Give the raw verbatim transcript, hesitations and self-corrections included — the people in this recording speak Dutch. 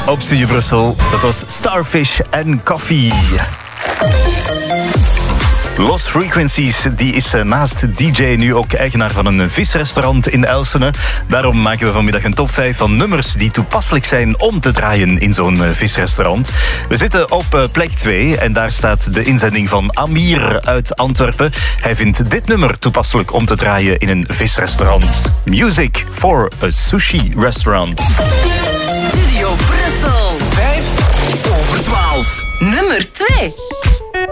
op Studio Brussel. Dat was Starfish and Coffee. Lost Frequencies, die is naast D J nu ook eigenaar van een visrestaurant in Elsene. Daarom maken we vanmiddag een top vijf van nummers die toepasselijk zijn om te draaien in zo'n visrestaurant. We zitten op plek twee en daar staat de inzending van Amir uit Antwerpen. Hij vindt dit nummer toepasselijk om te draaien in een visrestaurant. Music for a sushi restaurant. Studio Brussel. vijf over twaalf. Nummer twee.